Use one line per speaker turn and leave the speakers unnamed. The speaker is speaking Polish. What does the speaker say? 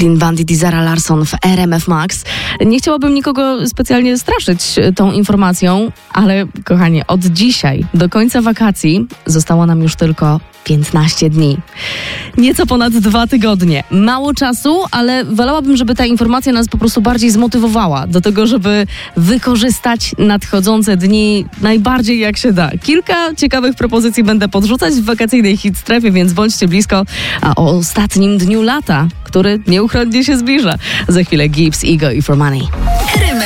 Clean Bandit i Zara Larsson w RMF Max. Nie chciałabym nikogo specjalnie straszyć tą informacją, ale kochani, od dzisiaj do końca wakacji zostało nam już tylko 15 dni. Nieco ponad 2 tygodnie. Mało czasu, ale wolałabym, żeby ta informacja nas po prostu bardziej zmotywowała do tego, żeby wykorzystać nadchodzące dni najbardziej jak się da. Kilka ciekawych propozycji będę podrzucać w wakacyjnej hit strefie, więc bądźcie blisko. A o ostatnim dniu lata, który nieuchronnie się zbliża. Za chwilę Gibbs, Ego i For Money.